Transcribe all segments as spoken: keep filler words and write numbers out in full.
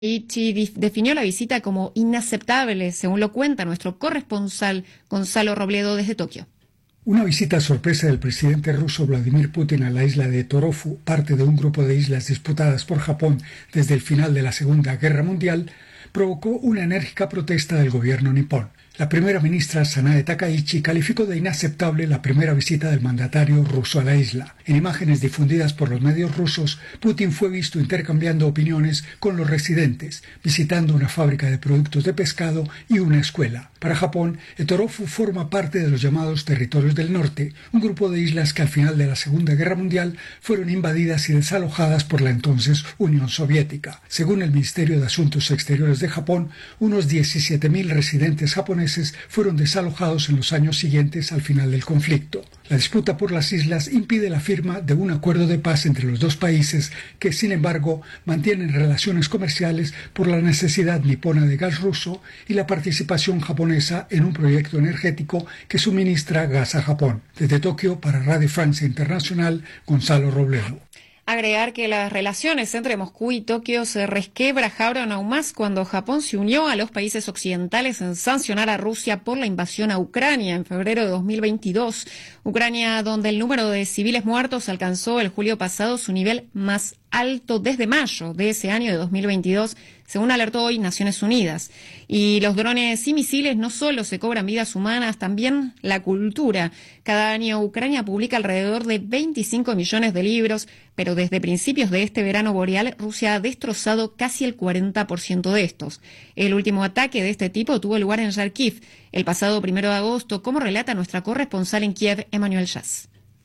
Ichi dif- definió la visita como inaceptable, según lo cuenta nuestro corresponsal Gonzalo Robledo desde Tokio. Una visita sorpresa del presidente ruso Vladimir Putin a la isla de Torofu, parte de un grupo de islas disputadas por Japón desde el final de la Segunda Guerra Mundial, provocó una enérgica protesta del gobierno nipón. La primera ministra Sanae Takaichi calificó de inaceptable la primera visita del mandatario ruso a la isla. En imágenes difundidas por los medios rusos, Putin fue visto intercambiando opiniones con los residentes, visitando una fábrica de productos de pescado y una escuela. Para Japón, el Torofu forma parte de los llamados Territorios del Norte, un grupo de islas que al final de la Segunda Guerra Mundial fueron invadidas y desalojadas por la entonces Unión Soviética. Según el Ministerio de Asuntos Exteriores de Japón, unos diecisiete mil residentes japoneses fueron desalojados en los años siguientes al final del conflicto. La disputa por las islas impide la firma de un acuerdo de paz entre los dos países que, sin embargo, mantienen relaciones comerciales por la necesidad nipona de gas ruso y la participación japonesa en un proyecto energético que suministra gas a Japón. Desde Tokio, para Radio Francia Internacional, Gonzalo Robledo. Agregar que las relaciones entre Moscú y Tokio se resquebrajaron aún más cuando Japón se unió a los países occidentales en sancionar a Rusia por la invasión a Ucrania en febrero de dos mil veintidós. Ucrania, donde el número de civiles muertos alcanzó el julio pasado su nivel más alto desde mayo de ese año de dos mil veintidós, según alertó hoy Naciones Unidas. Y los drones y misiles no solo se cobran vidas humanas, también la cultura. Cada año Ucrania publica alrededor de veinticinco millones de libros, pero desde principios de este verano boreal, Rusia ha destrozado casi el cuarenta por ciento de estos. El último ataque de este tipo tuvo lugar en Kharkiv el pasado primero de agosto, como relata nuestra corresponsal en Kiev, Emanuel Chas.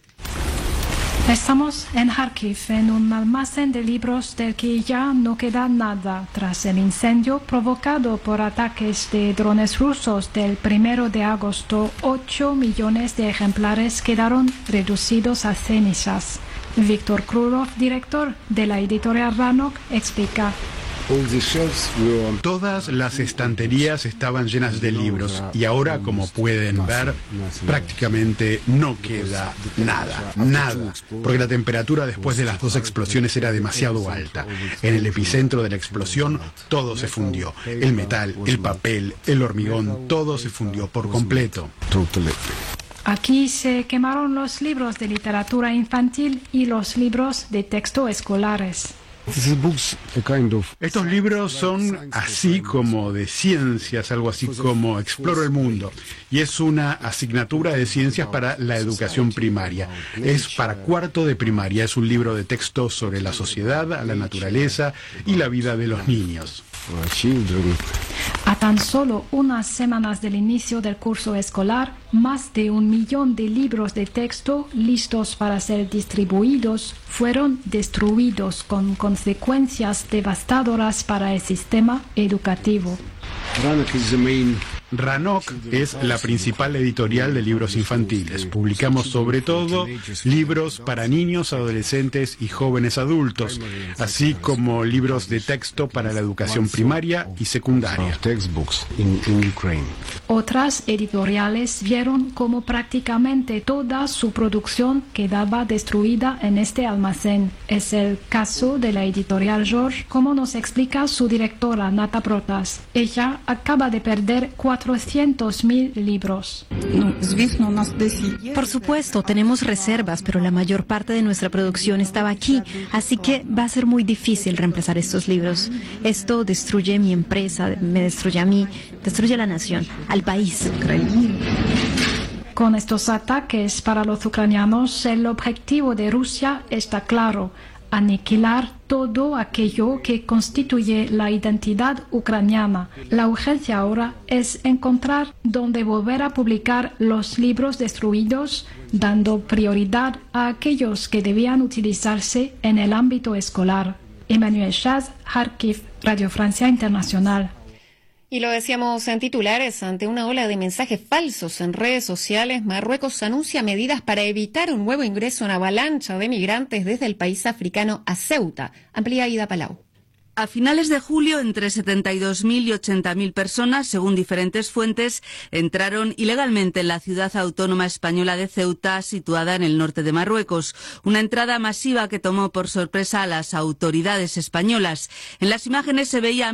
Estamos en Kharkiv, en un almacén de libros del que ya no queda nada tras el incendio provocado por ataques de drones rusos del primero de agosto. Ocho millones de ejemplares quedaron reducidos a cenizas. Víctor Krulov, director de la editorial Ranok, explica. Todas las estanterías estaban llenas de libros y ahora, como pueden ver, prácticamente no queda nada, nada, porque la temperatura después de las dos explosiones era demasiado alta. En el epicentro de la explosión todo se fundió, el metal, el papel, el hormigón, todo se fundió por completo. Aquí se quemaron los libros de literatura infantil y los libros de texto escolares. Estos libros son así como de ciencias, algo así como Exploro el Mundo, y es una asignatura de ciencias para la educación primaria. Es para cuarto de primaria, es un libro de texto sobre la sociedad, la naturaleza y la vida de los niños. A tan solo unas semanas del inicio del curso escolar, más de un millón de libros de texto listos para ser distribuidos fueron destruidos con consecuencias devastadoras para el sistema educativo. Ranok es la principal editorial de libros infantiles. Publicamos sobre todo libros para niños, adolescentes y jóvenes adultos, así como libros de texto para la educación primaria y secundaria. Otras editoriales vieron cómo prácticamente toda su producción quedaba destruida en este almacén. Es el caso de la editorial George, como nos explica su directora Nata Protas. Ella acaba de perder cuatrocientos mil libros. Por supuesto, tenemos reservas, pero la mayor parte de nuestra producción estaba aquí, así que va a ser muy difícil reemplazar estos libros. Esto destruye mi empresa, me destruye a mí, destruye a la nación, al país. Con estos ataques para los ucranianos, el objetivo de Rusia está claro: aniquilar todo aquello que constituye la identidad ucraniana. La urgencia ahora es encontrar dónde volver a publicar los libros destruidos, dando prioridad a aquellos que debían utilizarse en el ámbito escolar. Emanuel Chas, Kharkiv, Radio Francia Internacional. Y lo decíamos en titulares, ante una ola de mensajes falsos en redes sociales, Marruecos anuncia medidas para evitar un nuevo ingreso en avalancha de migrantes desde el país africano a Ceuta. Amplía Ida Palau. A finales de julio, entre setenta y dos mil y ochenta mil personas, según diferentes fuentes, entraron ilegalmente en la ciudad autónoma española de Ceuta, situada en el norte de Marruecos. Una entrada masiva que tomó por sorpresa a las autoridades españolas. En las imágenes se veía